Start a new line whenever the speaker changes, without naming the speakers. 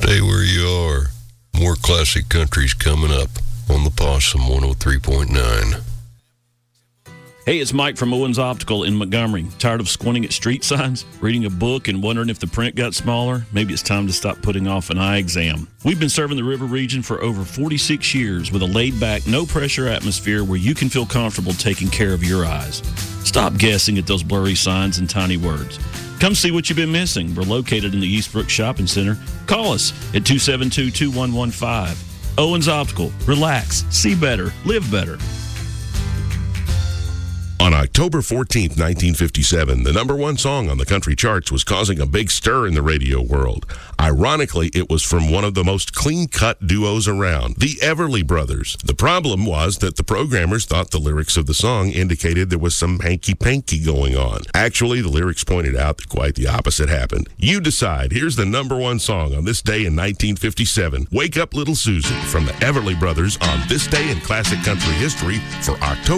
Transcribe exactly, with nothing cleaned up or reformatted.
Stay where you are. More classic country's coming up on the Possum one oh three point nine.
Hey, it's Mike from Owens Optical in Montgomery. Tired of squinting at street signs, reading a book, and wondering if the print got smaller? Maybe it's time to stop putting off an eye exam. We've been serving the River region for over forty-six years with a laid-back, no-pressure atmosphere where you can feel comfortable taking care of your eyes. Stop guessing at those blurry signs and tiny words. Come see what you've been missing. We're located in the Eastbrook Shopping Center. Call us at two seven two, two one one five. Owens Optical. Relax, see better, live better.
On October fourteenth, nineteen fifty-seven, the number one song on the country charts was causing a big stir in the radio world. Ironically, it was from one of the most clean-cut duos around, the Everly Brothers. The problem was that the programmers thought the lyrics of the song indicated there was some hanky-panky going on. Actually, the lyrics pointed out that quite the opposite happened. You decide. Here's the number one song on this day in nineteen fifty-seven. Wake Up Little Susie from the Everly Brothers on this day in classic country history for October